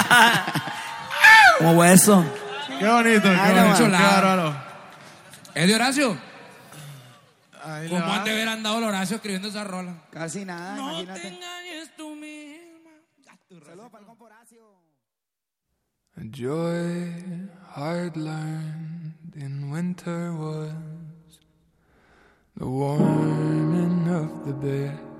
Como hueso. Qué bonito, qué bonito. Qué bárbaro. ¿Es de Horacio? Ahí le ¿Cómo va. han de haber andado el Horacio escribiendo esa rola? Casi nada, No imagínate. te engañes tú misma. Saludos para el compa Horacio. A joy hard learned in winter was the warming of the bed.